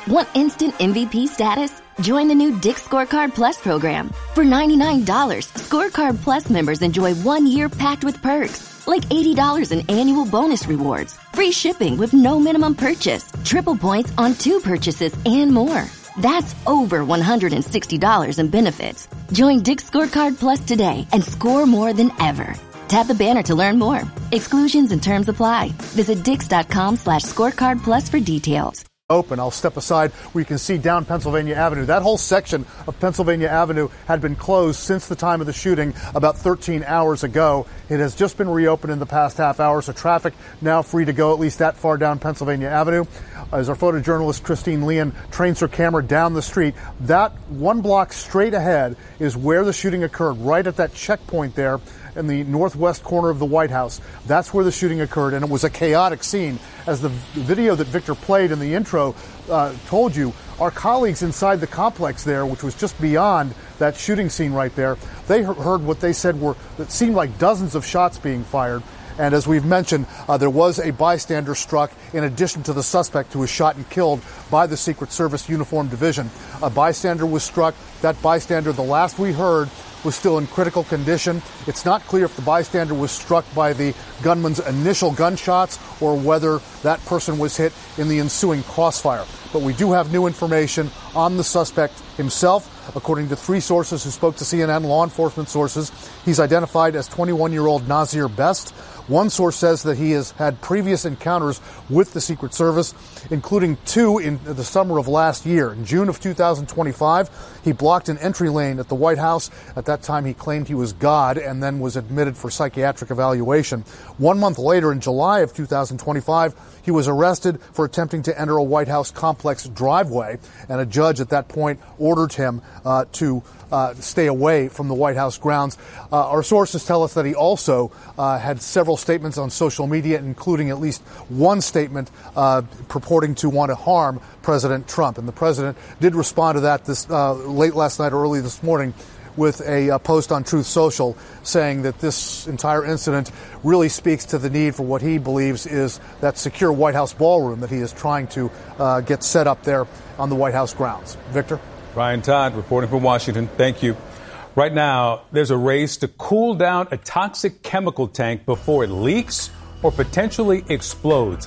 Want instant MVP status? Join the new Dick's Scorecard Plus program. For $99, Scorecard Plus members enjoy 1 year packed with perks, like $80 in annual bonus rewards, free shipping with no minimum purchase, triple points on 2 purchases, and more. That's over $160 in benefits. Join Dick's Scorecard Plus today and score more than ever. Tap the banner to learn more. Exclusions and terms apply. Visit dix.com/scorecard plus for details. Open. I'll step aside where you can see down Pennsylvania Avenue. That whole section of Pennsylvania Avenue had been closed since the time of the shooting about 13 hours ago. It has just been reopened in the past half hour, so traffic now free to go at least that far down Pennsylvania Avenue. As our photojournalist Christine Leon trains her camera down the street, that 1 block straight ahead is where the shooting occurred, right at that checkpoint there in the northwest corner of the White House. That's where the shooting occurred, and it was a chaotic scene. As the video that Victor played in the intro told you, our colleagues inside the complex there, which was just beyond that shooting scene right there, they heard what they said it seemed like dozens of shots being fired. And as we've mentioned, there was a bystander struck in addition to the suspect who was shot and killed by the Secret Service Uniform Division. A bystander was struck. That bystander, the last we heard, was still in critical condition. It's not clear if the bystander was struck by the gunman's initial gunshots or whether that person was hit in the ensuing crossfire. But we do have new information on the suspect himself. According to 3 sources who spoke to CNN, law enforcement sources, he's identified as 21-year-old Nazir Best. One source says that he has had previous encounters with the Secret Service, including 2 in the summer of last year. In June of 2025, he blocked an entry lane at the White House. At that time, he claimed he was God and then was admitted for psychiatric evaluation. 1 month later, in July of 2025, he was arrested for attempting to enter a White House complex driveway, and a judge at that point ordered him to stay away from the White House grounds. Our sources tell us that he also had several statements on social media, including at least one statement purporting to want to harm President Trump. And the president did respond to that this late last night or early this morning with a post on Truth Social saying that this entire incident really speaks to the need for what he believes is that secure White House ballroom that he is trying to get set up there on the White House grounds. Victor? Ryan Todd reporting from Washington. Thank you. Right now, there's a race to cool down a toxic chemical tank before it leaks or potentially explodes.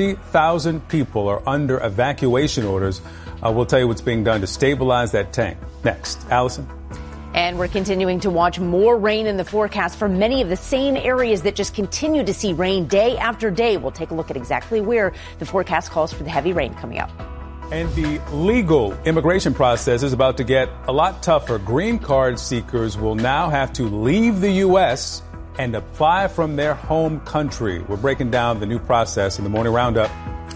50,000 people are under evacuation orders. We'll tell you what's being done to stabilize that tank. Next, Allison. And we're continuing to watch more rain in the forecast for many of the same areas that just continue to see rain day after day. We'll take a look at exactly where the forecast calls for the heavy rain coming up. And the legal immigration process is about to get a lot tougher. Green card seekers will now have to leave the U.S. and apply from their home country. We're breaking down the new process in the Morning Roundup.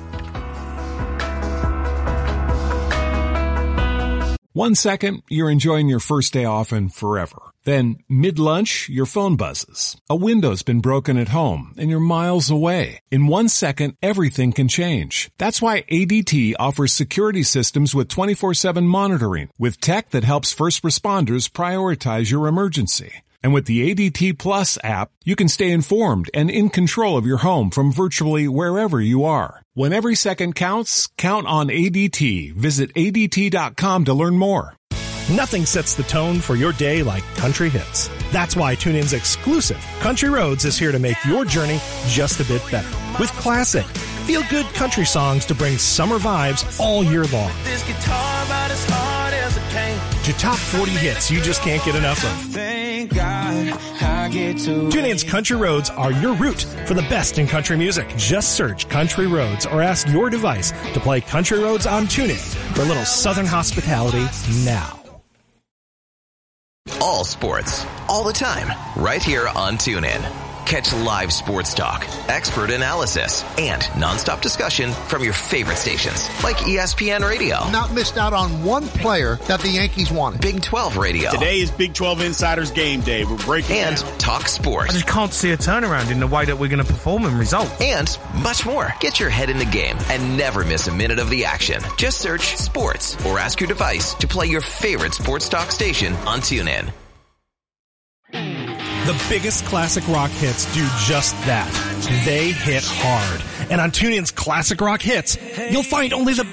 One second, you're enjoying your first day off and forever. Then, mid-lunch, your phone buzzes. A window's been broken at home, and you're miles away. In 1 second, everything can change. That's why ADT offers security systems with 24/7 monitoring, with tech that helps first responders prioritize your emergency. And with the ADT Plus app, you can stay informed and in control of your home from virtually wherever you are. When every second counts, count on ADT. Visit ADT.com to learn more. Nothing sets the tone for your day like country hits. That's why TuneIn's exclusive Country Roads is here to make your journey just a bit better. With classic, feel-good country songs to bring summer vibes all year long. This guitar about as hard as it came. To top 40 hits you just can't get enough of. Thank God I get to TuneIn's Country Roads are your route for the best in country music. Just search Country Roads or ask your device to play Country Roads on TuneIn for a little Southern hospitality now. All sports, all the time, right here on TuneIn. Catch live sports talk, expert analysis, and nonstop discussion from your favorite stations, like ESPN Radio. Not missed out on one player that the Yankees wanted. Big 12 Radio. Today is Big 12 Insiders Game Day. We're breaking and down. Talk Sports. I just can't see a turnaround in the way that we're going to perform and result. And much more. Get your head in the game and never miss a minute of the action. Just search Sports or ask your device to play your favorite sports talk station on TuneIn. The biggest classic rock hits do just that. They hit hard. And on TuneIn's Classic Rock Hits, you'll find only the